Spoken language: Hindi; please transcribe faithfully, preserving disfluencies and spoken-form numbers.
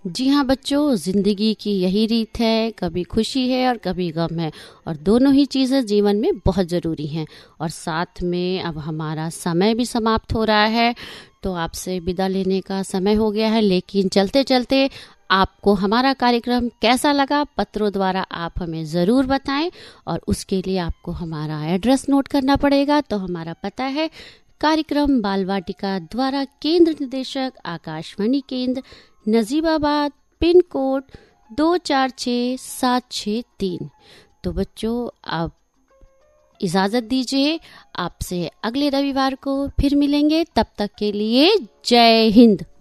जी हाँ बच्चों, जिंदगी की यही रीत है, कभी खुशी है और कभी गम है, और दोनों ही चीज़ें जीवन में बहुत ज़रूरी हैं। और साथ में अब हमारा समय भी समाप्त हो रहा है, तो आपसे विदा लेने का समय हो गया है। लेकिन चलते चलते आपको हमारा कार्यक्रम कैसा लगा, पत्रों द्वारा आप हमें ज़रूर बताएं। और उसके लिए आपको हमारा एड्रेस नोट करना पड़ेगा। तो हमारा पता है कार्यक्रम बाल वाटिका द्वारा केंद्र निदेशक आकाशवाणी केंद्र नजीबाबाद, पिन कोड दो चार छः सात छः तीन। तो बच्चों आप इजाज़त दीजिए, आपसे अगले रविवार को फिर मिलेंगे। तब तक के लिए जय हिंद।